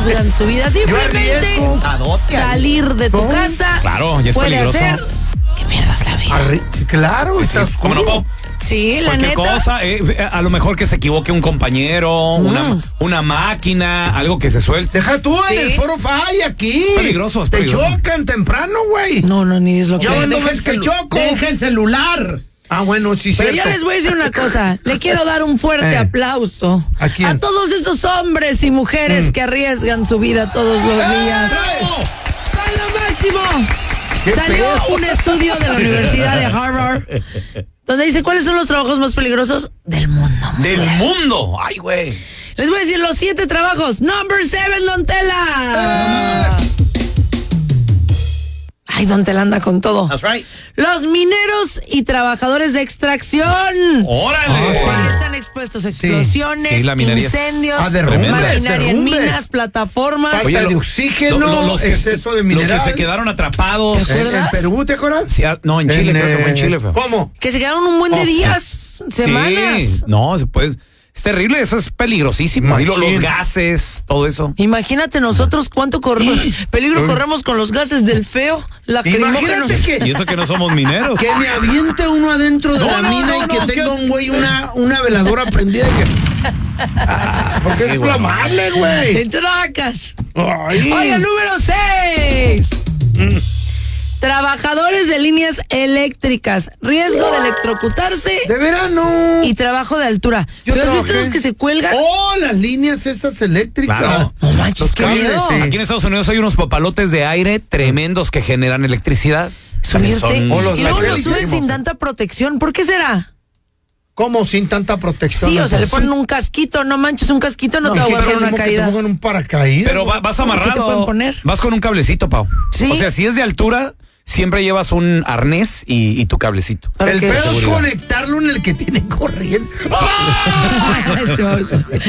arriesgan su vida. Simplemente salir de tu casa Claro, ya es puede peligroso. hacer que pierdas la vida. Claro, Sí, está ¿cómo no, oscuro. Pau? Sí, la Cualquier neta. cosa, a lo mejor que se equivoque un compañero, una máquina, algo que se suelte. Deja tú Sí. en el Foro Fay aquí. Es peligroso, es peligroso. Te chocan temprano, güey. No, ni es lo que... Ya cuando ves que choco. Deja el celular. Ah, bueno, sí, Pero cierto. yo les voy a decir una cosa. Le quiero dar un fuerte aplauso ¿A quién? todos esos hombres y mujeres que arriesgan su vida todos los días. ¡Son lo máximo! ¡Qué Salió feo! un estudio de la Universidad de Harvard donde dice cuáles son los trabajos más peligrosos del mundo. ¡Del mundo! ¡Ay, güey! Les voy a decir los 7 trabajos. Number 7, Don Tela. Ay, Don Tela anda con todo. That's right. Los mineros y trabajadores de extracción. ¡Órale! Porque están expuestos a explosiones, Sí, la minería es- incendios, derrumbes, maquinaria en derrumbes. minas, plataformas. Falta Oye, de oxígeno, los que- exceso de Los mineral. que se quedaron atrapados. ¿En Perú, te acuerdas? Sí, no, en Chile, creo que fue en Chile. Feo. ¿Cómo? Que se quedaron un buen de días, semanas. Sí, no, se puede. Es terrible, eso es peligrosísimo. Y los Machín. gases, todo eso. Imagínate nosotros cuánto peligro corremos con los gases del feo, lacrimógenos. Imagínate Y que, eso que no somos mineros. que me aviente uno adentro de la mina y que tenga un güey una veladora prendida y que... porque es Sí, güey. flamable, güey. En tracas. Ay. Oiga, número 6. Trabajadores de líneas eléctricas. Riesgo de electrocutarse De verano. y trabajo de altura. Yo ¿Pero has visto trabajé. los que se cuelgan? Oh, las líneas esas eléctricas. Claro. No manches, Los qué cables, miedo. sí. Aquí en Estados Unidos hay unos papalotes de aire tremendos que generan electricidad. Subirte. Son- O los Y luego lo láseres, suben sí. sin tanta protección. ¿Por qué será? ¿Cómo sin tanta protección? Sí, o sea, le Entonces, ponen un casquito. No manches, un casquito no te va a ¿qué aguantar tal una que te caída. pongan un paracaídas? Pero vas ¿Qué te amarrado. pueden poner? Vas con un cablecito, Pau. Sí. O sea, si es de altura, siempre llevas un arnés y tu cablecito. ¿Para El qué? pedo es Seguridad. conectarlo en el que tiene corriente. Eso.